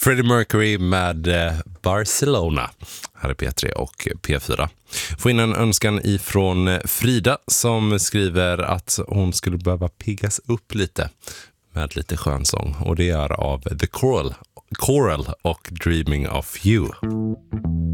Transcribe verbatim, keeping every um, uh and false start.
Freddie Mercury med Barcelona här är P tre och P fyra. Får in en önskan ifrån Frida som skriver att hon skulle behöva piggas upp lite med lite skönsång, och det är av The Coral, Coral och Dreaming of You.